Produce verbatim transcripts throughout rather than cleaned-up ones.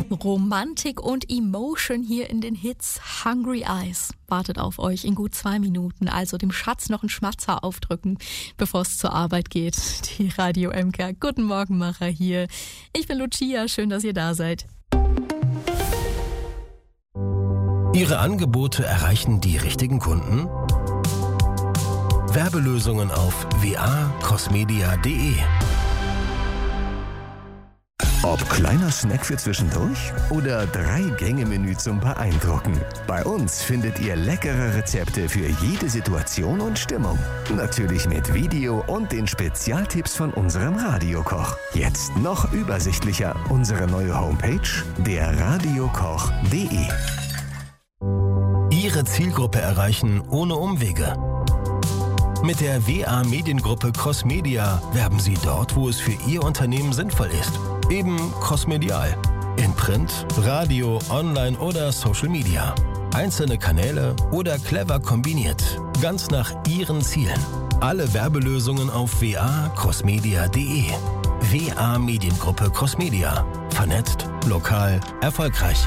Romantik und Emotion hier in den Hits. Hungry Eyes wartet auf euch in gut zwei Minuten. Also dem Schatz noch einen Schmatzer aufdrücken, bevor es zur Arbeit geht. Die Radio M K. Guten Morgen, Macher hier. Ich bin Lucia. Schön, dass ihr da seid. Ihre Angebote erreichen die richtigen Kunden? Werbelösungen auf w a crossmedia punkt d e. Ob kleiner Snack für zwischendurch oder Drei-Gänge-Menü zum Beeindrucken. Bei uns findet ihr leckere Rezepte für jede Situation und Stimmung. Natürlich mit Video und den Spezialtipps von unserem Radiokoch. Jetzt noch übersichtlicher unsere neue Homepage, der radiokoch punkt d e. Ihre Zielgruppe erreichen ohne Umwege. Mit der W A Mediengruppe Crossmedia werben Sie dort, wo es für Ihr Unternehmen sinnvoll ist. Eben crossmedial. In Print, Radio, Online oder Social Media. Einzelne Kanäle oder clever kombiniert. Ganz nach Ihren Zielen. Alle Werbelösungen auf w a crossmedia punkt d e. W A Mediengruppe Crossmedia. Vernetzt, lokal, erfolgreich.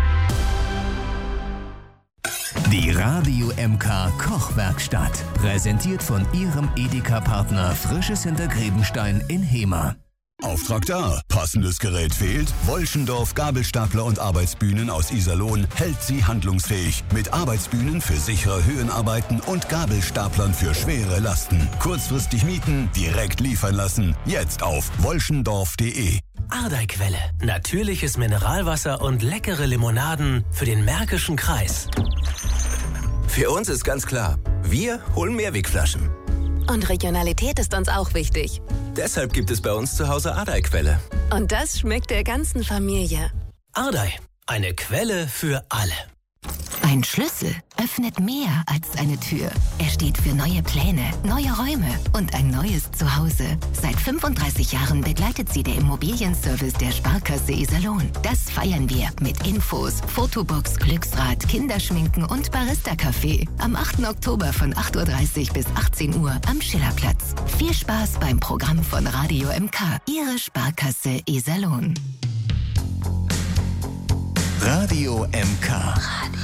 Die Radio M K Kochwerkstatt. Präsentiert von Ihrem Edeka-Partner Frisches Hintergrebenstein in Hemer. Auftrag da. Passendes Gerät fehlt? Wolschendorf Gabelstapler und Arbeitsbühnen aus Iserlohn hält Sie handlungsfähig. Mit Arbeitsbühnen für sichere Höhenarbeiten und Gabelstaplern für schwere Lasten. Kurzfristig mieten, direkt liefern lassen. Jetzt auf wolschendorf punkt d e. Ardeiquelle. Natürliches Mineralwasser und leckere Limonaden für den Märkischen Kreis. Für uns ist ganz klar, wir holen Mehrwegflaschen. Und Regionalität ist uns auch wichtig. Deshalb gibt es bei uns zu Hause Ardeiquelle. Und das schmeckt der ganzen Familie. Ardei, eine Quelle für alle. Ein Schlüssel öffnet mehr als eine Tür. Er steht für neue Pläne, neue Räume und ein neues Zuhause. Seit fünfunddreißig Jahren begleitet sie der Immobilienservice der Sparkasse Iserlohn. Das feiern wir mit Infos, Fotobox, Glücksrad, Kinderschminken und Barista-Café. Am achten Oktober von acht Uhr dreißig bis achtzehn Uhr am Schillerplatz. Viel Spaß beim Programm von Radio M K. Ihre Sparkasse Iserlohn. Radio M K.